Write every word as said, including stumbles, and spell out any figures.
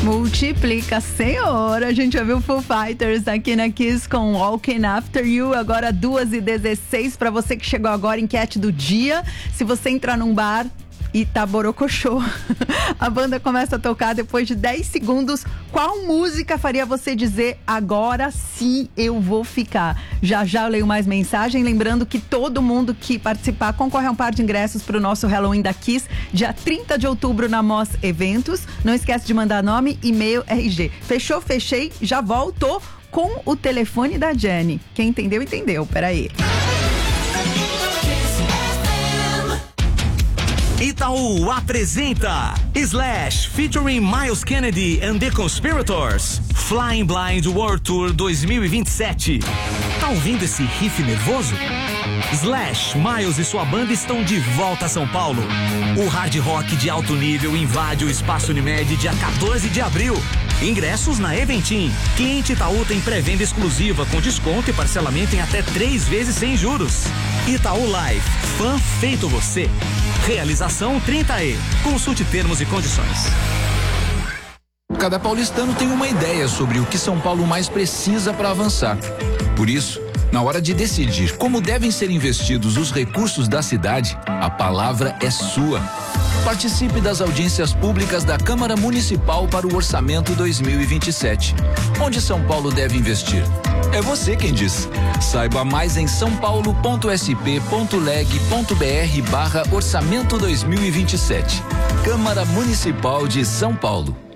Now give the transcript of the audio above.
Multiplica, senhor. A gente já viu Foo Fighters aqui na Kiss com Walking After You. Agora duas e dezesseis. Pra você que chegou agora, enquete do dia. Se você entrar num bar e tá borocochô, a banda começa a tocar depois de dez segundos. Qual música faria você dizer agora sim eu vou ficar? Já já eu leio mais mensagem. Lembrando que todo mundo que participar concorre a um par de ingressos pro nosso Halloween da Kiss, dia trinta de outubro na Moss Eventos. Não esquece de mandar nome, e-mail, R G. Fechou? Fechei. Já volto com o telefone da Jenny. Quem entendeu, entendeu. Peraí. Itaú apresenta Slash featuring Miles Kennedy and the Conspirators, Flying Blind World Tour dois mil e vinte e sete. Tá ouvindo esse riff nervoso? Slash, Miles e sua banda estão de volta a São Paulo. O hard rock de alto nível invade o Espaço Unimed dia quatorze de abril. Ingressos na Eventim. Cliente Itaú tem pré-venda exclusiva com desconto e parcelamento em até três vezes sem juros. Itaú Live, fã feito você. Realização trinta E. Consulte termos e condições. Cada paulistano tem uma ideia sobre o que São Paulo mais precisa para avançar. Por isso, na hora de decidir como devem ser investidos os recursos da cidade, a palavra é sua. Participe das audiências públicas da Câmara Municipal para o Orçamento dois mil e vinte e sete. Onde São Paulo deve investir? É você quem diz. Saiba mais em sãopaulo.sp.leg.br barra orçamento dois mil e vinte e sete. Câmara Municipal de São Paulo.